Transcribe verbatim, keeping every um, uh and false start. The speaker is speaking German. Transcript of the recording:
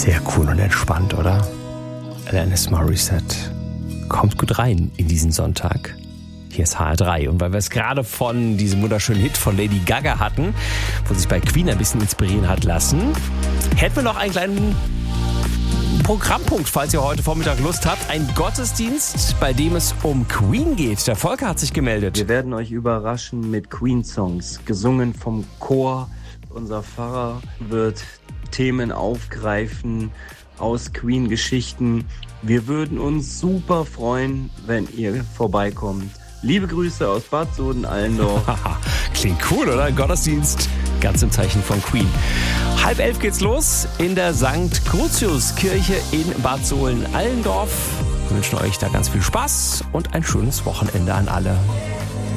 Sehr cool und entspannt, oder? Alanis Morissette kommt gut rein in diesen Sonntag. Hier ist H R drei. Und weil wir es gerade von diesem wunderschönen Hit von Lady Gaga hatten, wo sich bei Queen ein bisschen inspirieren hat lassen, hätten wir noch einen kleinen Programmpunkt, falls ihr heute Vormittag Lust habt. Ein Gottesdienst, bei dem es um Queen geht. Der Volker hat sich gemeldet. Wir werden euch überraschen mit Queen-Songs, gesungen vom Chor. Unser Pfarrer wird Themen aufgreifen aus Queen-Geschichten. Wir würden uns super freuen, wenn ihr vorbeikommt. Liebe Grüße aus Bad Soden-Allendorf. Klingt cool, oder? Gottesdienst, ganz im Zeichen von Queen. Halb elf geht's los in der Sankt Crucius-Kirche in Bad Soden-Allendorf. Wir wünschen euch da ganz viel Spaß und ein schönes Wochenende an alle.